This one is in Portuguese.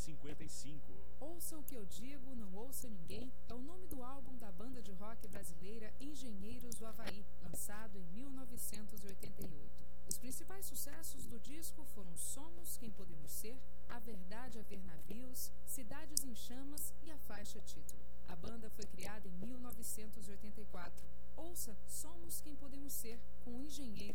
1955. Ouça o que eu digo, não ouça ninguém é o nome do álbum da banda de rock brasileira Engenheiros do Havaí, lançado em 1988. Os principais sucessos do disco foram Somos Quem Podemos Ser, A Verdade a Ver Navios, Cidades em Chamas e a faixa título. A banda foi criada em 1984. Ouça Somos Quem Podemos Ser, com Engenheiros